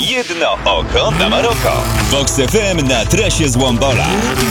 Jedno oko na Maroko. Vox FM na trasie z Łombola.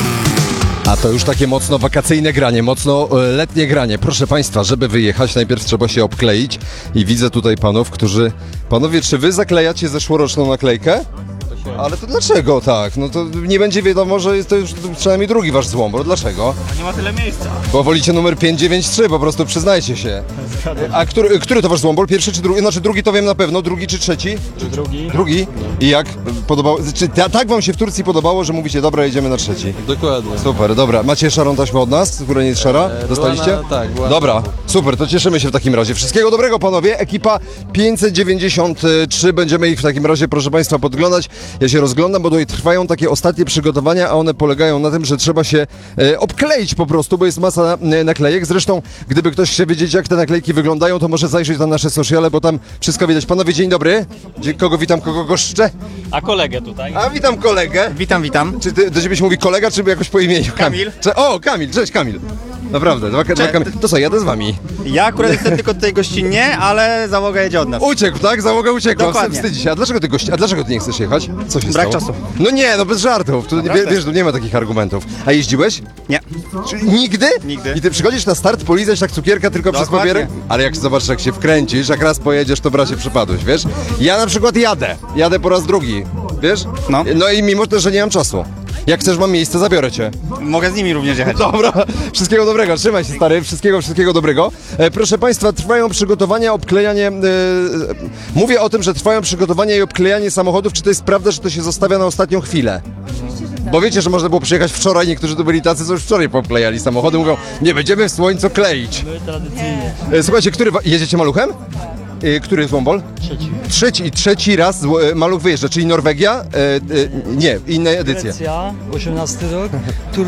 A to już takie mocno wakacyjne granie, mocno letnie granie. Proszę Państwa, żeby wyjechać, najpierw trzeba się obkleić. I widzę tutaj panów, którzy... Panowie, czy wy zaklejacie zeszłoroczną naklejkę? Ale to dlaczego tak? No to nie będzie wiadomo, że jest to już przynajmniej drugi wasz złombor. Dlaczego? Nie ma tyle miejsca. Bo wolicie numer 593, po prostu przyznajcie się. A który to wasz złombor? Pierwszy czy drugi? Znaczy drugi to wiem na pewno, drugi czy trzeci? Drugi. Drugi? I jak? Podobało? Czy tak wam się w Turcji podobało, że mówicie, dobra, jedziemy na trzeci? Dokładnie. Super, dobra. Macie szarą taśmę od nas, która nie jest szara? Dostaliście? Tak, była. Dobra, super, to cieszymy się w takim razie. Wszystkiego dobrego, panowie. Ekipa 593, będziemy ich w takim razie, proszę Państwa, podglądać. Ja się rozglądam, bo tutaj trwają takie ostatnie przygotowania, a one polegają na tym, że trzeba się obkleić po prostu, bo jest masa naklejek. Zresztą, gdyby ktoś chciał wiedzieć, jak te naklejki wyglądają, to może zajrzeć na nasze sociale, bo tam wszystko widać. Panowie, dzień dobry. Kogo witam, kogo goszczę? A kolegę tutaj? A witam kolegę. Witam. Czy do ciebie się mówi kolega, czy jakoś po imieniu? Kamil. Kamil, cześć Kamil. Naprawdę, dwa Kamil. To co, jadę z wami. Ja akurat jestem tylko tutaj gościnnie, ale załoga jedzie od nas. Uciekł, tak? Załoga uciekła, Dokładnie. wstydzi się. A dlaczego ty nie chcesz jechać? Co się Brak stało? czasu. No nie, no bez żartów. Tu, wiesz, tu nie ma takich argumentów. A jeździłeś? Nie. Nigdy? Nigdy. I ty przychodzisz na start, polizać tak cukierka tylko przez Dokładnie. papierek? Ale jak zobacz, jak się wkręcisz, jak raz pojedziesz, to bracie przypadłeś, wiesz? Ja na przykład jadę po raz drugi, wiesz? No i mimo to, że nie mam czasu. Jak chcesz, mam miejsce, zabiorę cię. Mogę z nimi również jechać. Dobra, wszystkiego dobrego, trzymaj się stary, wszystkiego dobrego. Proszę Państwa, trwają przygotowania, obklejanie, mówię o tym, że trwają przygotowania i obklejanie samochodów. Czy to jest prawda, że to się zostawia na ostatnią chwilę? Bo wiecie, że można było przyjechać wczoraj, niektórzy tu byli tacy, co już wczoraj poklejali samochody, mówią, nie będziemy w słońcu kleić. Tradycyjnie. Słuchajcie, jedziecie maluchem? Który jest Wombol? Trzeci raz Maluch wyjeżdża, czyli Norwegia? Nie, inne edycje. Grecja, 18 rok,